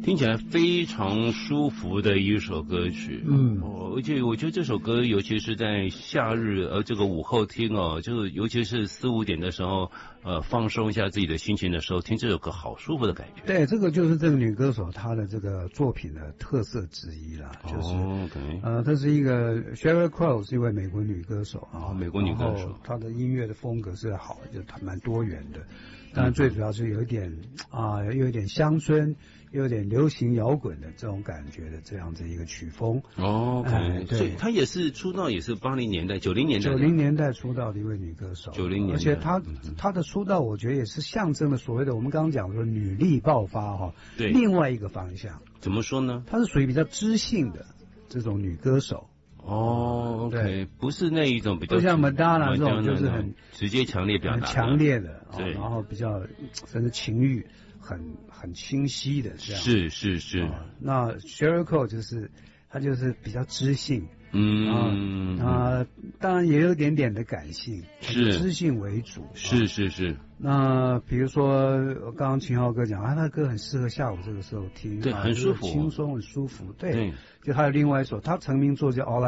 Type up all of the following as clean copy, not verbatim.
听起来非常舒服的一首歌曲。而且我觉得这首歌，尤其是在夏日这个午后听哦，就是尤其是4、5点的时候，放松一下自己的心情的时候，听这首歌好舒服的感觉。 对，这个就是这个女歌手她的这个作品的特色之一啦，就是她是一个 Sheryl Crow 是一位美国女歌手啊， 美国女歌手， 她的音乐的风格是好，就蛮多元的。当然最主要是有一点有一点乡村，又有点流行摇滚的这种感觉的这样子一个曲风。 对，所以她也是出道也是80年代、90年代 ，90年代出道的一位女歌手。 90年代， 而且她的出道，我觉得也是象征了所谓的我们刚刚讲说女力爆发哈， 对， 另外一个方向。 怎么说呢？ 她是属于比较知性的这种女歌手。 对，不是那一种比较， 就像 Madonna 这种就是很直接强烈表达、 很强烈的， 对， 然后比较甚至情欲很清晰的这样。 是。 那 Sheryl Crow 她就是比较知性，当然也有一点点的感性，是知性为主。 是。 那比如说刚刚秦昊哥讲他的歌很适合下午这个时候听， 对，很舒服， 轻松很舒服。对，就还有另外一首，他成名作叫 All I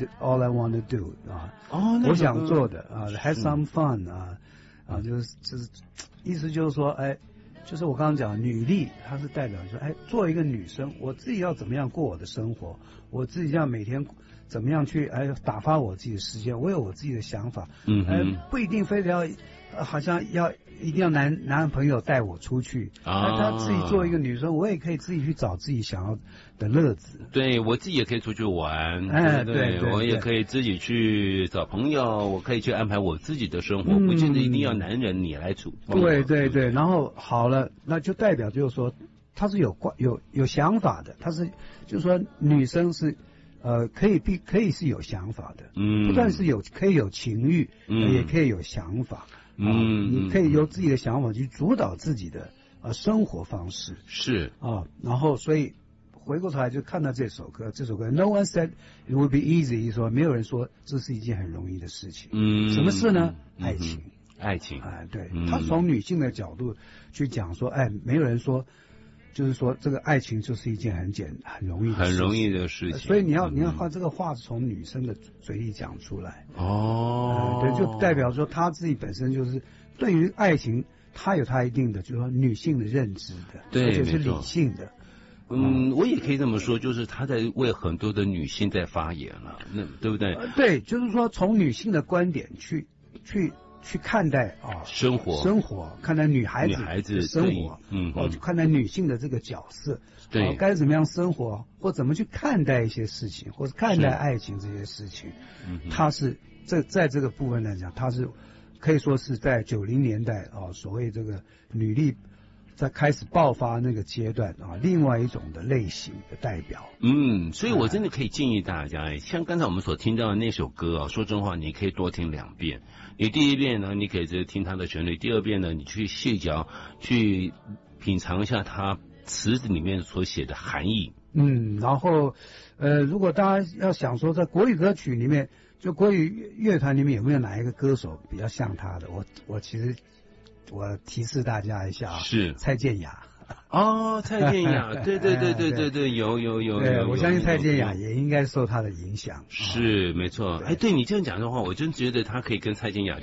Wanna Do 我想做的Have Some Fun 就是意思就是说，就是我刚刚讲女力，它是代表说，作为一个女生，我自己要怎么样过我的生活，我自己要每天怎么样去打发我自己的时间，我有我自己的想法，不一定非得要好像一定要男朋友带我出去她自己作为一个女生，我也可以自己去找自己想要的乐子。对， 我自己也可以出去玩，对，我也可以自己去找朋友，我可以去安排我自己的生活，不见得一定要男人你来主。 对，然后好了，那就代表就是说她是有想法的，她是就是说女生是可以是有想法的，不但是可以有情欲，也可以有想法。你可以由自己的想法去主导自己的生活方式， 是然后所以回过头来就看到这首歌 No one said it would be easy， 说没有人说这是一件很容易的事情。什么事呢？爱情对，他从女性的角度去讲说，没有人说就是说这个爱情就是一件很容易的事情，所以你要把这个话从女生的嘴里讲出来。对，就代表说她自己本身就是对于爱情，她有她一定的就是说女性的认知的， 对， 而且是理性的。 我也可以这么说，就是她在为很多的女性在发言了，那对不对？ 对，就是说从女性的观点去看待生活，看待女孩子的生活，看待女性的这个角色， 对， 该怎么样生活，或怎么去看待一些事情，或者看待爱情这些事情，它是在这个部分来讲，它是可以说是在90年代所谓这个女力在开始爆发那个阶段另外一种的类型的代表。 所以我真的可以建议大家，像刚才我们所听到的那首歌说真话，你可以多听2遍。你第一遍呢，你可以直接听它的旋律；第二遍呢，你去细嚼，去品尝一下它词里面所写的含义。 然后如果大家要想说在国语歌曲里面，就国语乐团里面有没有哪一个歌手比较像他的，我其实我提示大家一下是蔡健雅。 蔡健雅，对，有， 我相信蔡健雅也应该受他的影响。 是没错。对你这样讲的话，我真觉得他可以跟蔡健雅